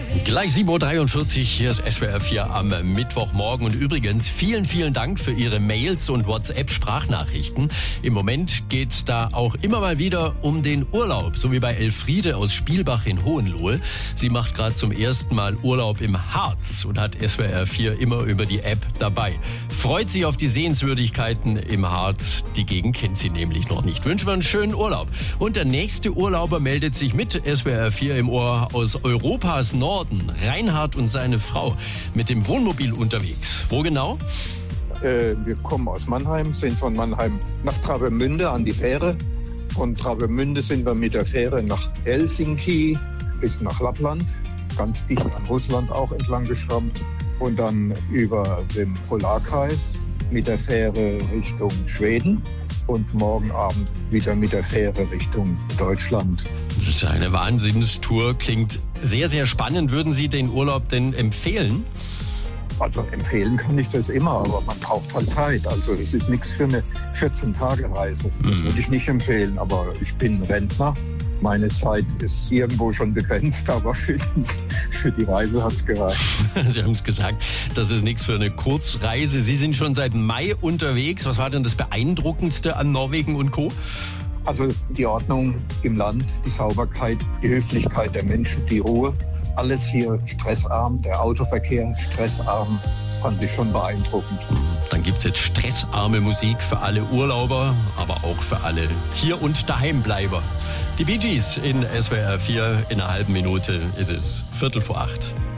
Gleich 7.43 Uhr, hier ist SWR 4 am Mittwochmorgen. Und übrigens, vielen, vielen Dank für Ihre Mails und WhatsApp-Sprachnachrichten. Im Moment geht es da auch immer mal wieder um den Urlaub, so wie bei Elfriede aus Spielbach in Hohenlohe. Sie macht gerade zum ersten Mal Urlaub im Harz und hat SWR 4 immer über die App dabei. Freut sich auf die Sehenswürdigkeiten im Harz. Die Gegend kennt sie nämlich noch nicht. Wünschen wir einen schönen Urlaub. Und der nächste Urlauber meldet sich mit SWR 4 im Ohr aus Europas Norden. Reinhard und seine Frau mit dem Wohnmobil unterwegs. Wo genau? Wir kommen aus Mannheim, sind von Mannheim nach Travemünde an die Fähre. Von Travemünde sind wir mit der Fähre nach Helsinki bis nach Lappland, ganz dicht an Russland auch entlang geschrammt. Und dann über den Polarkreis mit der Fähre Richtung Schweden. Und morgen Abend wieder mit der Fähre Richtung Deutschland. Das ist eine Wahnsinnstour. Klingt sehr, sehr spannend. Würden Sie den Urlaub denn empfehlen? Also empfehlen kann ich das immer, aber man braucht halt Zeit. Also es ist nichts für eine 14-Tage-Reise. Das würde ich nicht empfehlen, aber ich bin Rentner. Meine Zeit ist irgendwo schon begrenzt, aber für die Reise hat es gereicht. Sie haben es gesagt, das ist nichts für eine Kurzreise. Sie sind schon seit Mai unterwegs. Was war denn das Beeindruckendste an Norwegen und Co.? Also die Ordnung im Land, die Sauberkeit, die Höflichkeit der Menschen, die Ruhe. Alles hier stressarm, der Autoverkehr stressarm. Das fand ich schon beeindruckend. Dann gibt es jetzt stressarme Musik für alle Urlauber, aber auch für alle Hier- und Daheimbleiber. Die Bee Gees in SWR 4. In einer halben Minute ist es 7:45.